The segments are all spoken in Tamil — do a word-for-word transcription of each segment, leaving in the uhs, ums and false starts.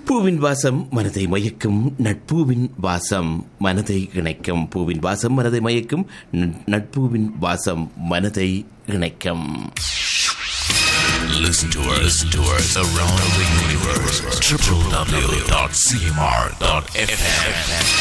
பூவின் வாசம் மனதை மயக்கும், நட்பூவின் வாசம் மனதை இணைக்கும். பூவின் வாசம் மனதை மயக்கும், நட்பூவின் வாசம் மனதை இணைக்கும். Listen to us, listen to us around the universe. w w w dot c m r dot f m.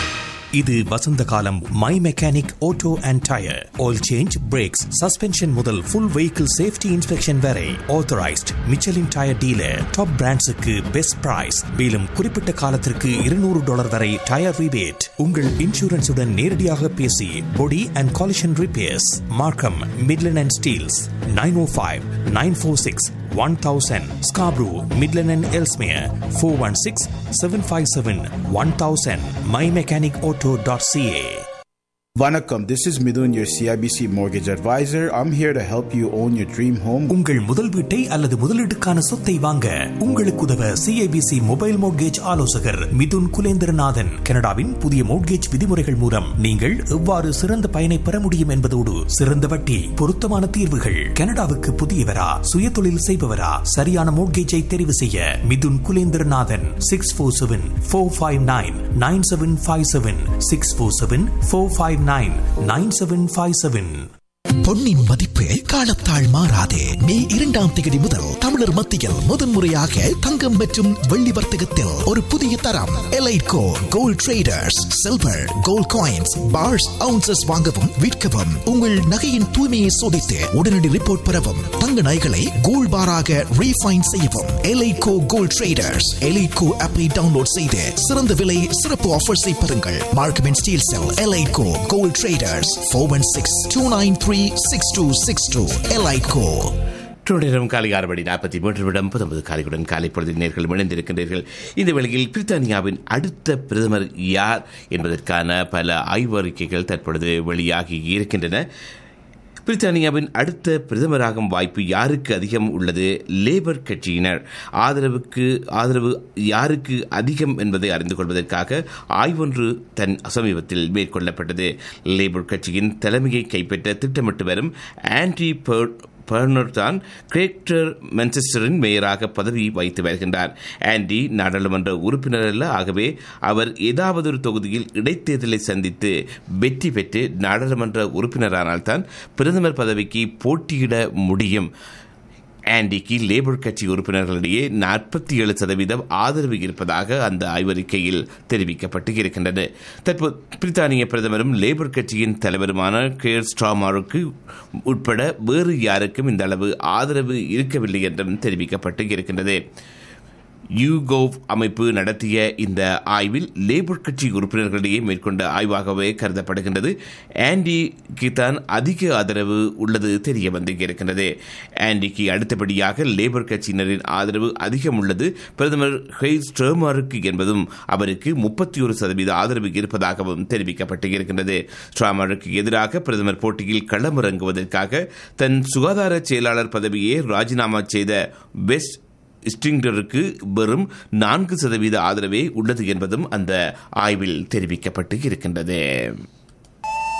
இது வசந்த காலம். My mechanic auto and tyre oil change, breaks, suspension முதல் ஃபுல் வெஹிக்கிள் சேஃப்டி இன்ஸ்பெக்ஷன் வரை authorised Michelin tyre dealer. Top பிராண்ட்ஸுக்கு best price. மேலும் குறிப்பிட்ட காலத்திற்கு இருநூறு டாலர் வரை டயர் ரிபேட். உங்கள் இன்சூரன்ஸுடன் நேரடியாக பேசி பொடி அண்ட் காலிஷன் ரிப்பேர்ஸ். மார்க்கம், Midland and Steeles. Nine O five nine four six one thousand. Scarborough, Midland and Ellesmere four one six seven five seven one thousand. my mechanic auto dot c a. Vanakkam, this is Midun, your C I B C mortgage advisor. I'm here to help you own your dream home. உங்கள் முதல் வீட்டை அல்லது முதலீட்டுக்கான சொத்தை வாங்க உங்களுக்கு உதவ C I B C mobile mortgage ஆலோசகர் மிதுன் குலேந்திரநாதன். கனடாவின் புதிய மோட்கேஜ் விதிமுறைகள் மூலம் நீங்கள் எவ்வாறு சிறந்த பயனை பெற முடியும் என்பதோடு சிறந்த வட்டி, பொருத்தமான தீர்வுகள். கனடாவுக்கு புதியவரா, சுய தொழில் செய்பவரா, சரியான மோட்கேஜை தெரிவு செய்ய Mithun Kulendranathan. Six four seven four five nine nine seven five seven six four seven four five nine nine seven five seven. பொன்னின் மதிப்பு காலத்தால் மாறாதே. மே இரண்டாம் தேதி முதல் தமிழர் மத்தியில் முதன்முறையாக தங்கம் மற்றும் வெள்ளி வர்த்தகத்தில் ஒரு புதிய தரம். எலைட்கோ gold traders silver gold coins parse ounces வாங்கவும் விற்கவும், உங்கள் நகையின் தூய்மையை சோதித்து உடனடி ரிப்போர்ட் பெறவும், தங்க நகைகளை கோல்ட் பாராக ரீஃபைன் செய்யவும். எலைட்கோ கோல்ட் ட்ரேடர்ஸ் எலைட்கோ ஆப்பை டவுன்லோட் செய்து சிறந்த விலை சிறப்பு ஆஃபர்ஸை பெறுங்கள். Markham and Steeles sell எலைட்கோ gold traders four one six two nine three six two six two. எலைட்கோ. நேரம் காலை ஆறு மணி நாற்பத்தி மூன்று நிமிடம் பத்தொன்பது காலையுடன் காலை பொழுது நேர்கள் இணைந்திருக்கின்றீர்கள். இந்த வேளையில் பிரித்தானியாவின் அடுத்த பிரதமர் யார் என்பதற்கான பல ஆய்வறிக்கைகள் தற்பொழுது வெளியாகி இருக்கின்றன. பிரித்தானியாவின் அடுத்த பிரதமராகும் வாய்ப்பு யாருக்கு அதிகம் உள்ளது? லேபர் கட்சியினர் ஆதரவுக்கு ஆதரவு யாருக்கு அதிகம் என்பதை அறிந்து கொள்வதற்காக ஆய்வொன்று தன் சமீபத்தில் மேற்கொள்ளப்பட்டது. லேபர் கட்சியின் தலைமையை கைப்பற்ற திட்டமிட்டு வரும் ஆண்டி பர்னர் தான் கிரேட்டர் மான்செஸ்டரின் மேயராக பதவி வகித்து வருகின்றார். ஆண்டி நாடாளுமன்ற உறுப்பினர் அல்ல. ஆகவே அவர் ஏதாவது ஒரு தொகுதியில் இடைத்தேர்தலை சந்தித்து வெற்றி பெற்று நாடாளுமன்ற உறுப்பினரானால் தான் பிரதமர் பதவிக்கு போட்டியிட முடியும். ஆண்டிக்கு லேபர் கட்சி உறுப்பினர்களிடையே நாற்பத்தி ஏழு சதவீதம் ஆதரவு இருப்பதாக அந்த ஆய்வறிக்கையில் தெரிவிக்கப்பட்டு இருக்கின்றது. தற்போது பிரித்தானிய பிரதமரும் லேபர் கட்சியின் தலைவருமான கேர் ஸ்டார்மருக்கு உட்பட வேறு யாருக்கும் இந்த அளவு ஆதரவு இருக்கவில்லை என்றும் தெரிவிக்கப்பட்டு இருக்கின்றது. யூகோவ் அமைப்பு நடத்திய இந்த ஆய்வில் லேபர் கட்சி உறுப்பினர்களிடையே மேற்கொண்ட ஆய்வாகவே கருதப்படுகின்றது. ஆண்டிக்கு தான் அதிக ஆதரவு உள்ளது தெரிய வந்து இருக்கின்றது. ஆண்டிக்கு அடுத்தபடியாக லேபர் கட்சியினரின் ஆதரவு அதிகம் உள்ளது பிரதமர் கெய்ர் ஸ்டார்மருக்கு என்பதும் அவருக்கு முப்பத்தி ஒரு சதவீத ஆதரவு இருப்பதாகவும் தெரிவிக்கப்பட்டு இருக்கின்றது. ஸ்டார்மருக்கு எதிராக பிரதமர் போட்டியில் களமிறங்குவதற்காக தன் சுகாதார செயலாளர் பதவியை ராஜினாமா செய்த வெஸ்ட் ஸ்டிங்டருக்கு வெறும் நான்கு சதவீத ஆதரவே உள்ளது என்பதும் அந்த ஆய்வில் தெரிவிக்கப்பட்டு இருக்கின்றது.